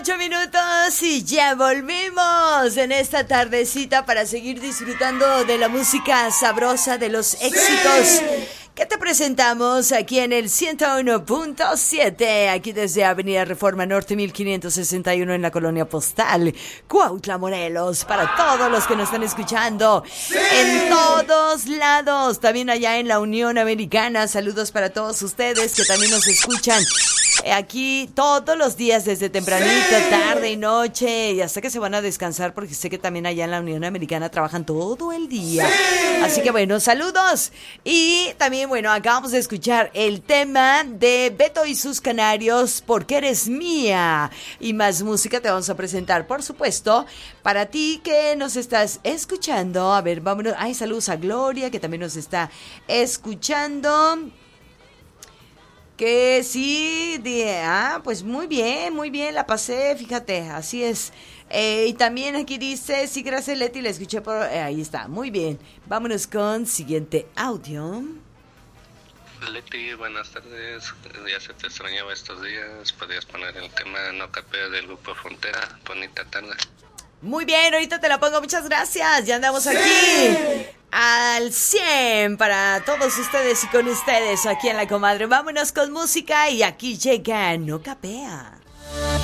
8 minutos y ya volvimos en esta tardecita para seguir disfrutando de la música sabrosa, de los éxitos que te presentamos aquí en el 101.7, aquí desde Avenida Reforma Norte 1561 en la Colonia Postal, Cuautla, Morelos, para todos los que nos están escuchando en todos lados, también allá en la Unión Americana. Saludos para todos ustedes que también nos escuchan aquí todos los días desde tempranito, tarde y noche, y hasta que se van a descansar, porque sé que también allá en la Unión Americana trabajan todo el día. Así que bueno, saludos. Y también, bueno, acabamos de escuchar el tema de Beto y sus Canarios, Porque eres mía. Y más música te vamos a presentar, por supuesto, para ti que nos estás escuchando. A ver, vámonos. Ay, saludos a Gloria, que también nos está escuchando. Que sí, pues muy bien, la pasé, fíjate, así es. Y también aquí dice, sí, gracias Leti, la escuché por... ahí está, muy bien. Vámonos con siguiente audio. Leti, buenas tardes, ya se te extrañaba estos días, podías poner el tema No Capea del Grupo Frontera, bonita tarde. Muy bien, ahorita te la pongo, muchas gracias, ya andamos aquí al 100 para todos ustedes y con ustedes aquí en La Comadre. Vámonos con música y aquí llega No Capea.